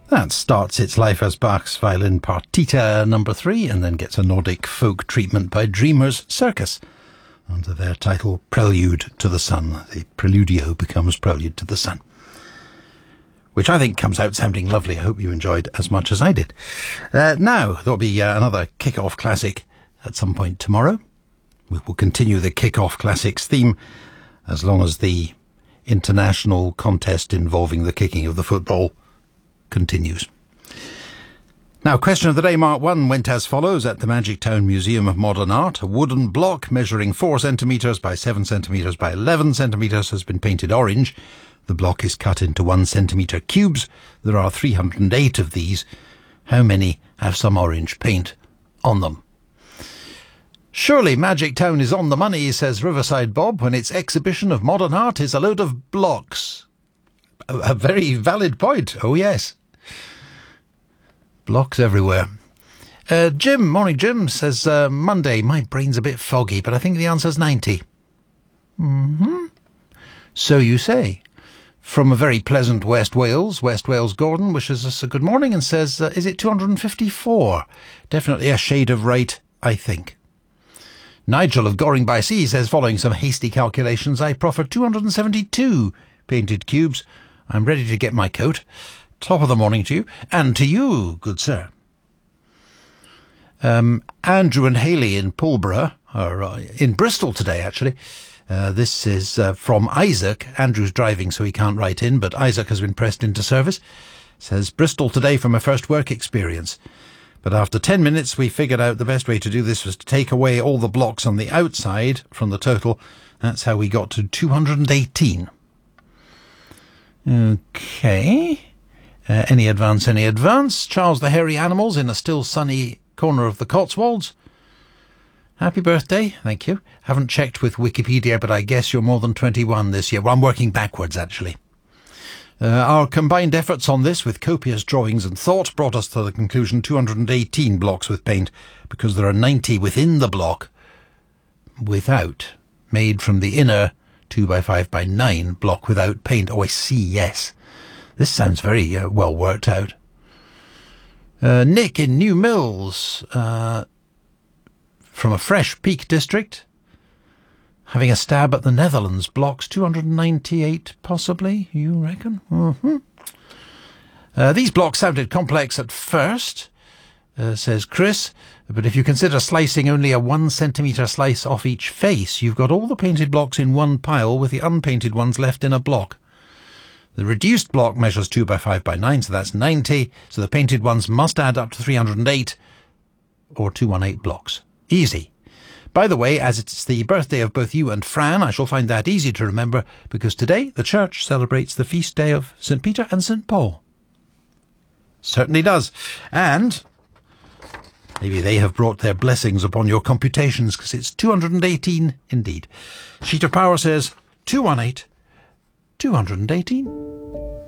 That starts its life as Bach's Violin Partita No. 3 and then gets a Nordic folk treatment by Dreamers Circus under their title Prelude to the Sun. The Preludio becomes Prelude to the Sun, which I think comes out sounding lovely. I hope you enjoyed as much as I did. Now, there'll be another Kick-Off Classic at some point tomorrow. We will continue the Kick-Off Classics theme as long as the international contest involving the kicking of the football continues. Now, question of the day, Mark 1, went as follows. At the Magic Town Museum of Modern Art, a wooden block measuring 4 centimetres by 7 centimetres by 11 centimetres has been painted orange. The block is cut into 1 centimetre cubes. There are 308 of these. How many have some orange paint on them? Surely Magic Town is on the money, says Riverside Bob, when its exhibition of modern art is a load of blocks. A very valid point. Oh, yes. Blocks everywhere. Jim, morning Jim, says Monday. My brain's a bit foggy, but I think the answer's 90. So you say. From a very pleasant West Wales Gordon wishes us a good morning and says, is it 254? Definitely a shade of right, I think. Nigel of Goring by Sea says, following some hasty calculations, I proffer 272 painted cubes. I'm ready to get my coat. Top of the morning to you, and to you, good sir. Andrew and Haley in Pulborough, or in Bristol today, actually. This is from Isaac. Andrew's driving, so he can't write in, but Isaac has been pressed into service. Says, Bristol today for my first work experience. But after 10 minutes, we figured out the best way to do this was to take away all the blocks on the outside from the total. That's how we got to 218. Okay. Any advance? Charles the Hairy Animals in a still sunny corner of the Cotswolds. Happy birthday, thank you. Haven't checked with Wikipedia, but I guess you're more than 21 this year. Well, I'm working backwards, actually. Our combined efforts on this, with copious drawings and thought, brought us to the conclusion 218 blocks with paint, because there are 90 within the block without, made from the inner 2x5x9 block without paint. Oh, I see, yes. This sounds very well worked out. Nick in New Mills, from a Fresh Peak district, having a stab at the Netherlands. Blocks 298, possibly, you reckon? These blocks sounded complex at first, says Chris, but if you consider slicing only a 1 centimetre slice off each face, you've got all the painted blocks in one pile with the unpainted ones left in a block. The reduced block measures 2x5x9, so that's 90, so the painted ones must add up to 308, or 218 blocks. Easy. By the way, as it's the birthday of both you and Fran, I shall find that easy to remember, because today the church celebrates the feast day of St. Peter and St. Paul. Certainly does. And maybe they have brought their blessings upon your computations, because it's 218 indeed. Sheet of Power says 218, 218.